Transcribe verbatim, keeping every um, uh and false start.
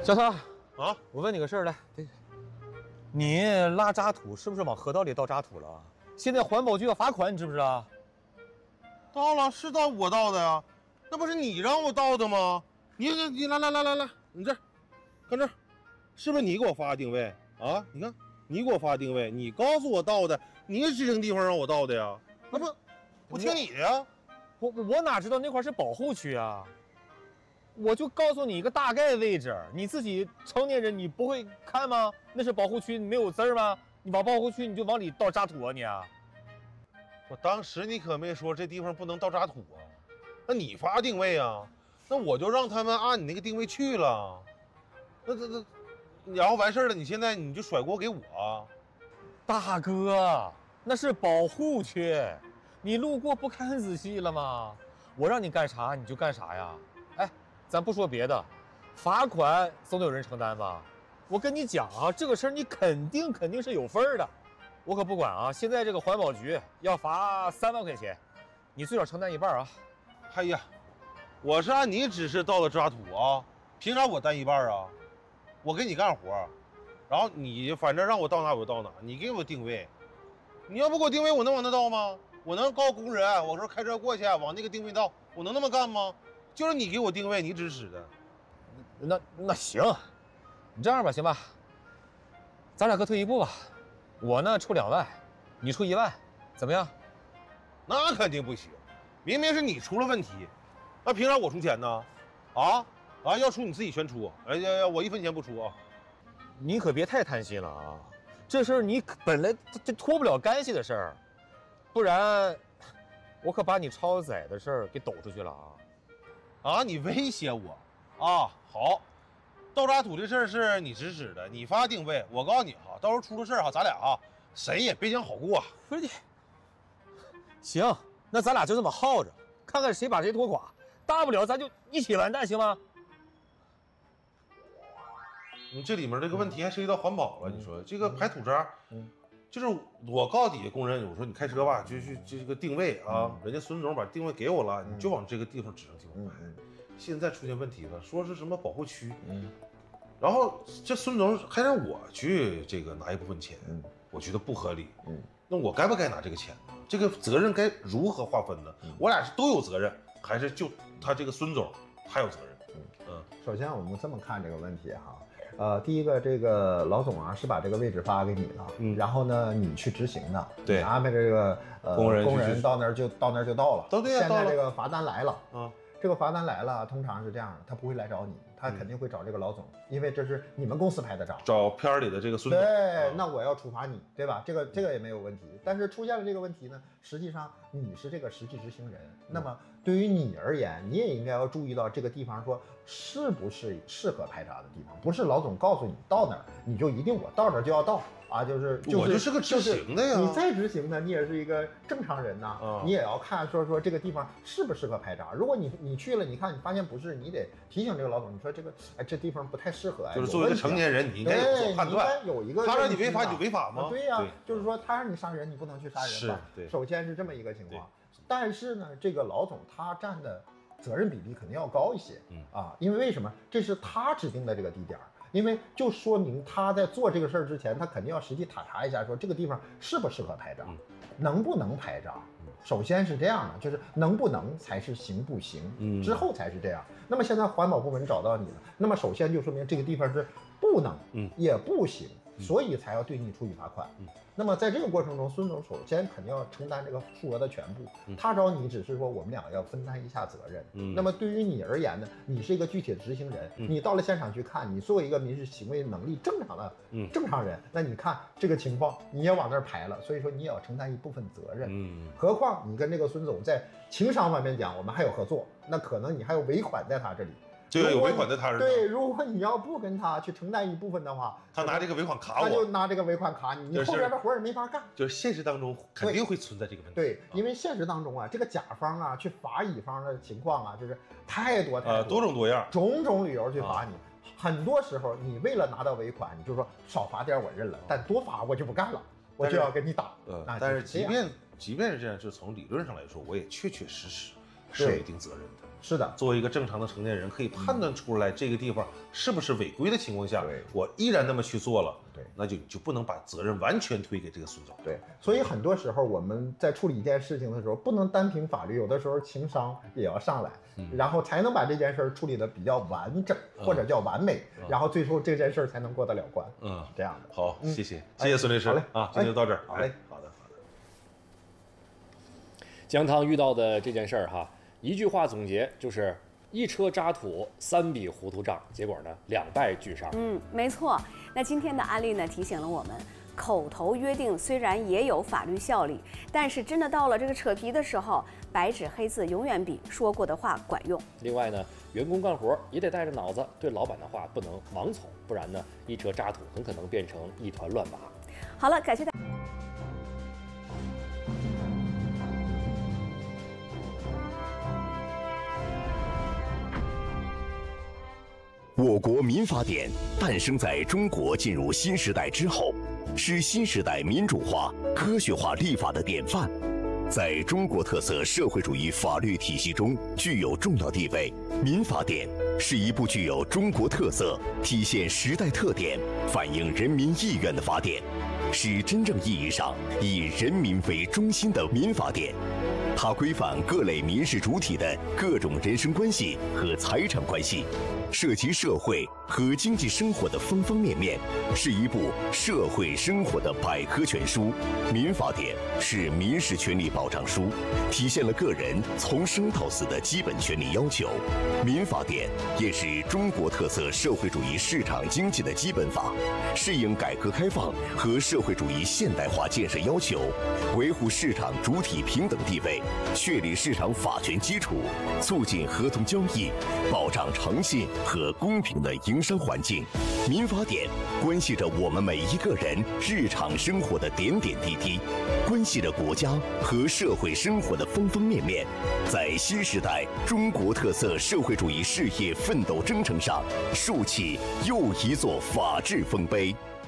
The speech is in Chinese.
小曹啊， 我问你个事儿来，你拉渣土是不是往河道里倒渣土了？现在环保局要罚款，你知不知道？ 倒了，是倒我倒的呀，那不是你让我倒的吗？你你你来来来来来，你这，看这，是不是你给我发的定位啊？你看，你给我发定位，你告诉我倒的，你指定地方让我倒的呀，那不，我听你的呀。 我我哪知道那块是保护区啊？我就告诉你一个大概位置，你自己成年人你不会看吗？那是保护区，没有字儿吗？你往保护区你就往里倒渣土啊你啊！ 我当时你可没说这地方不能倒渣土啊，那你发定位啊，那我就让他们按你那个定位去了，那那那，然后完事儿了，你现在你就甩锅给我啊？ 大哥，那是保护区，你路过不看仔细了吗？我让你干啥你就干啥呀？哎，咱不说别的，罚款总得有人承担吧？我跟你讲啊，这个事儿你肯定肯定是有份儿的，我可不管啊！现在这个环保局要罚三万块钱，你最少承担一半啊！ 哎呀，我是按你指示倒的渣土啊，凭啥我担一半啊？我给你干活，然后你反正让我到哪我就到哪，你给我定位，你要不给我定位，我能往那倒吗？我能告工人，我说开车过去往那个定位倒，我能那么干吗？就是你给我定位，你指使的。 那那行，你这样吧，行吧，咱俩各退一步吧，我呢出两万，你出一万，怎么样？ 那肯定不行，明明是你出了问题，那凭啥我出钱呢？啊啊，要出你自己全出，哎呀呀，我一分钱不出啊！ 你可别太贪心了啊，这事儿你本来这脱不了干系的事儿，不然我可把你超载的事儿给抖出去了啊！ 啊，你威胁我啊？好，倒渣土这事儿是你指使的，你发定位，我告诉你哈，到时候出了事儿哈，咱俩啊谁也别想好过。 不是你，行，那咱俩就这么耗着，看看谁把谁拖垮，大不了咱就一起完蛋，行吗？ 你这里面这个问题还涉及到环保了，你说这个排土渣，嗯，就是我告底下工人，我说你开车吧，就去这个定位啊，人家孙总把定位给我了，你就往这个地方指定地方排。现在出现问题了，说是什么保护区，嗯，然后这孙总还让我去这个拿一部分钱，嗯，我觉得不合理，嗯，那我该不该拿这个钱呢？这个责任该如何划分呢？我俩是都有责任，还是就他这个孙总他有责任？嗯嗯， 首先我们这么看这个问题哈。呃，第一个，这个老总啊是把这个位置发给你了，嗯，然后呢，你去执行的， 对， 你安排这个呃工人工人到那儿就到那儿就到了， 都对呀， 现在这个罚单来了， 啊， 这个罚单来了，通常是这样的，他不会来找你，他肯定会找这个老总，嗯、因为这是你们公司排的账， 找片儿里的这个孙总， 对，啊、那我要处罚你，对吧？这个这个也没有问题，但是出现了这个问题呢，实际上你是这个实际执行人，嗯、那么对于你而言，你也应该要注意到这个地方说是不是适合排查的地方，不是老总告诉你到哪儿你就一定我到这儿就要到啊，就是就是我就是个执行的呀， 你再执行呢，你也是一个正常人呐，啊、你也要看说说这个地方适不适合排查。如果你你去了，你看你发现不是，你得提醒这个老总，你说这个哎这地方不太适合哎， 就是作为一个成年人，你应该有所判断， 有一个他让你违法你就违法吗？ 啊对呀、啊，就是说他让你杀人，你不能去杀人吧？ 对， 首先是这么一个情况。但是呢，这个老总他占的责任比例肯定要高一些，嗯啊，因为为什么？这是他指定的这个地点，因为就说明他在做这个事儿之前，他肯定要实际塔查一下，说这个地方适不适合排查，嗯、能不能排查。首先是这样的，就是能不能才是行不行，嗯，之后才是这样。那么现在环保部门找到你了，那么首先就说明这个地方是不能，嗯，也不行。所以才要对你处以罚款。嗯，那么在这个过程中，孙总首先肯定要承担这个数额的全部。嗯、他找你只是说我们两个要分担一下责任。嗯，那么对于你而言呢，你是一个具体的执行人，嗯、你到了现场去看，你作为一个民事行为能力正常的正常人，那你看这个情况，你也往那儿排了，所以说你也要承担一部分责任。嗯，何况你跟这个孙总在情商方面讲，我们还有合作，那可能你还有尾款在他这里。 这个有尾款在他这儿。 对，如果你要不跟他去承担一部分的话， 他拿这个尾款卡我， 他就拿这个尾款卡你，你后边的活儿也没法干。 就是现实当中肯定会存在这个问题。 对，对，因为现实当中啊，这个甲方啊去罚乙方的情况啊，就是太多太多， 呃，多种多样， 种种理由去罚你。啊、很多时候你为了拿到尾款，你就说少罚点我认了，但多罚我就不干了，我就要跟你打。 呃，但是即便即便是这样，就从理论上来说，我也确确实实是有一定责任的。 是的， 作为一个正常的成年人，可以判断出来这个地方是不是违规的情况下， 对我依然那么去做了， 对， 那就就不能把责任完全推给这个孙总。 对，所以很多时候我们在处理一件事情的时候，不能单凭法律，有的时候情商也要上来， 嗯、 然后才能把这件事儿处理的比较完整、 嗯、 或者叫完美， 嗯、 然后最后这件事儿才能过得了关。 嗯， 这样的。 好， 嗯、 谢谢，谢谢孙律师。 好嘞， 啊，今天就到这儿。 好嘞， 好的，好的。 姜汤遇到的这件事儿哈，一句话总结就是一车渣土，三笔糊涂账，结果呢两败俱伤。 嗯，没错。那今天的案例呢，提醒了我们，口头约定虽然也有法律效力，但是真的到了这个扯皮的时候，白纸黑字永远比说过的话管用。 另外呢，员工干活也得带着脑子，对老板的话不能盲从，不然呢，一车渣土很可能变成一团乱麻。 好了，感谢大家。 我国民法典诞生在中国进入新时代之后，是新时代民主化、科学化立法的典范，在中国特色社会主义法律体系中具有重要地位。民法典是一部具有中国特色、体现时代特点、反映人民意愿的法典，是真正意义上以人民为中心的民法典。它规范各类民事主体的各种人身关系和财产关系，涉及社会和经济生活的方方面面，是一部社会生活的百科全书。民法典是民事权利保障书，体现了个人从生到死的基本权利要求。民法典也是中国特色社会主义市场经济的基本法，适应改革开放和社会主义现代化建设要求，维护市场主体平等地位，确立市场法权基础，促进合同交易，保障诚信和公平的营商环境。民法典关系着我们每一个人日常生活的点点滴滴，关系着国家和社会生活的方方面面，在新时代中国特色社会主义事业奋斗征程上，竖起又一座法治丰碑。